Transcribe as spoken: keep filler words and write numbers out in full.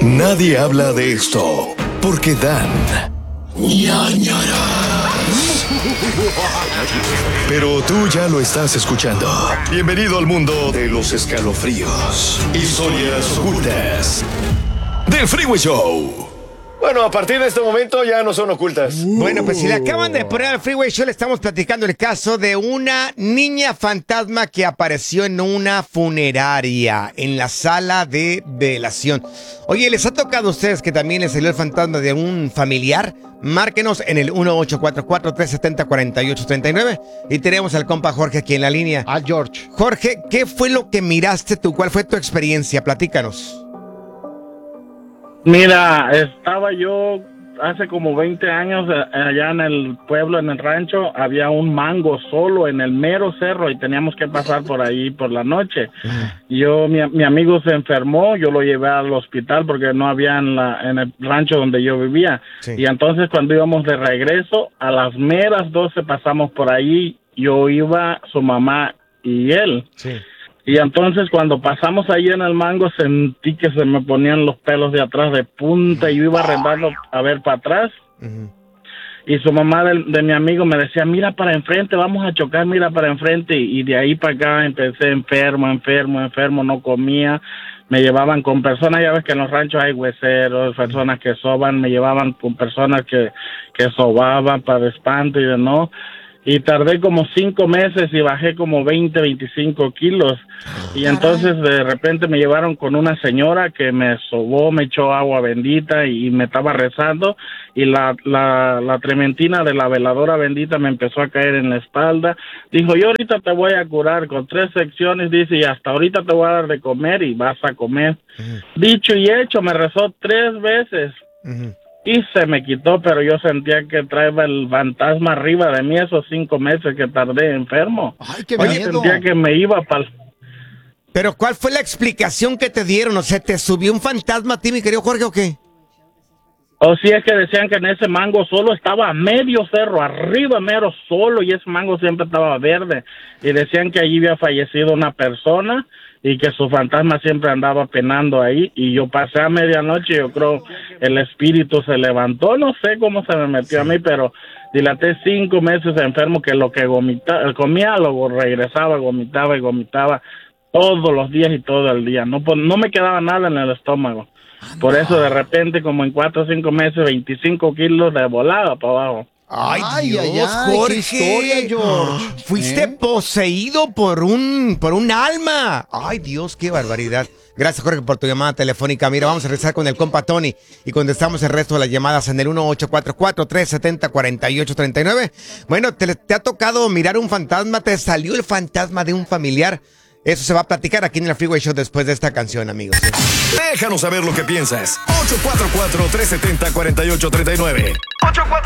Nadie habla de esto porque dan ñañaras. Pero tú ya lo estás escuchando. Bienvenido al mundo de los escalofríos. Historias ocultas del Freeway Show. Bueno, a partir de este momento ya no son ocultas. Bueno, pues si le acaban de poner al Freeway Show, le estamos platicando el caso de una niña fantasma que apareció en una funeraria, en la sala de velación. Oye, ¿les ha tocado a ustedes que también les salió el fantasma de un familiar? Márquenos en el uno ocho cuatro cuatro, tres siete cero, cuatro ocho tres nueve. Y tenemos al compa Jorge aquí en la línea. Ah, George. Jorge, ¿qué fue lo que miraste tú? ¿Cuál fue tu experiencia? Platícanos. Mira, estaba yo hace como veinte años allá en el pueblo, en el rancho, había un mango solo en el mero cerro y teníamos que pasar por ahí por la noche. Yo, mi, mi amigo se enfermó, yo lo llevé al hospital porque no había en, la, en el rancho donde yo vivía. Sí. Y entonces cuando íbamos de regreso, a las meras doce pasamos por ahí, yo iba, su mamá y él. Sí. Y entonces cuando pasamos ahí en el mango sentí que se me ponían los pelos de atrás de punta y yo iba arrendando a ver para atrás. Uh-huh. Y su mamá de, de mi amigo me decía, mira para enfrente, vamos a chocar, mira para enfrente. Y, y de ahí para acá empecé enfermo, enfermo, enfermo, no comía. Me llevaban con personas, ya ves que en los ranchos hay hueseros, personas que soban, me llevaban con personas que, que sobaban para espanto y de no. Y tardé como cinco meses y bajé como veinte, veinticinco kilos. Y entonces de repente me llevaron con una señora que me sobó, me echó agua bendita y me estaba rezando. Y la, la, la trementina de la veladora bendita me empezó a caer en la espalda. Dijo, yo ahorita te voy a curar con tres secciones, dice, y hasta ahorita te voy a dar de comer y vas a comer. Uh-huh. Dicho y hecho, me rezó tres veces. Uh-huh. Y se me quitó, pero yo sentía que traía el fantasma arriba de mí esos cinco meses que tardé enfermo. Ay, qué miedo. Sentía que me iba para... Pero ¿cuál fue la explicación que te dieron? O sea, ¿te subió un fantasma a ti, mi querido Jorge, o qué? O sí, es que decían que en ese mango solo estaba a medio cerro, arriba mero solo, y ese mango siempre estaba verde. Y decían que allí había fallecido una persona y que su fantasma siempre andaba penando ahí. Y yo pasé a medianoche, yo creo el espíritu se levantó, no sé cómo se me metió a mí, pero dilaté cinco meses enfermo que lo que vomita, comía, luego regresaba, vomitaba y vomitaba todos los días y todo el día. No, no me quedaba nada en el estómago. Por eso de repente como en cuatro o cinco meses, veinticinco kilos de volada para abajo. Ay, ay, Dios, ay, ay, Jorge. qué historia, George. Fuiste ¿Eh? poseído por un, por un alma. Ay, Dios, qué barbaridad. Gracias, Jorge, por tu llamada telefónica. Mira, vamos a regresar con el compa Tony y contestamos el resto de las llamadas en el uno ocho cuatro cuatro, tres siete cero, cuatro ocho tres nueve. Bueno, te, te ha tocado mirar un fantasma, te salió el fantasma de un familiar. Eso se va a platicar aquí en el Freeway Show después de esta canción, amigos. Déjanos saber lo que piensas. ocho cuatro cuatro, tres siete cero, cuatro ocho tres nueve.